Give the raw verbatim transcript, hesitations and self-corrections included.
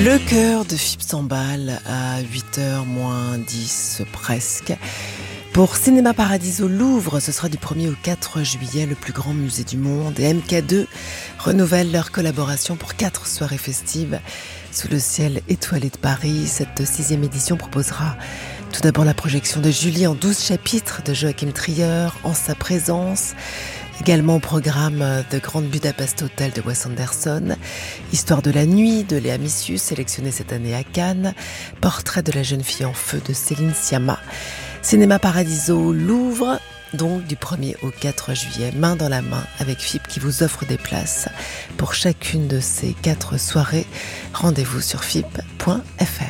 Le cœur de Philippe s'emballe à huit heures moins dix presque. Pour Cinéma Paradiso Louvre, ce sera du premier au quatre juillet, le plus grand musée du monde. Et M K deux renouvelle leur collaboration pour quatre soirées festives sous le ciel étoilé de Paris. Cette sixième édition proposera tout d'abord la projection de Julie en douze chapitres de Joachim Trier en sa présence. Également au programme de Grand Budapest Hotel de Wes Anderson, Histoire de la nuit de Léa Missius, sélectionnée cette année à Cannes, Portrait de la jeune fille en feu de Céline Sciamma. Cinéma Paradiso Louvre, donc du premier au quatre juillet, main dans la main avec F I P qui vous offre des places pour chacune de ces quatre soirées. Rendez-vous sur F I P point F R.